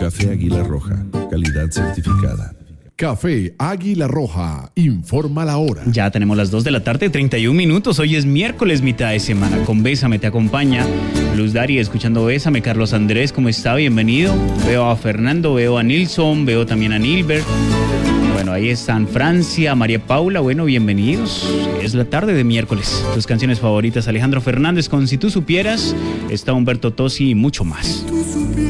Café Águila Roja, calidad certificada. Café Águila Roja, informa la hora. Ya tenemos las 2 de la tarde, 31 minutos. Hoy es miércoles, mitad de semana. Con Bésame te acompaña Luz Dari, escuchando Bésame. Carlos Andrés, ¿cómo está? Bienvenido. Veo a Fernando, veo a Nilson, veo también a Nilbert. Bueno, ahí están Francia, María Paula. Bueno, bienvenidos. Es la tarde de miércoles. Tus canciones favoritas, Alejandro Fernández con Si tú supieras. Está Humberto Tosi y mucho más.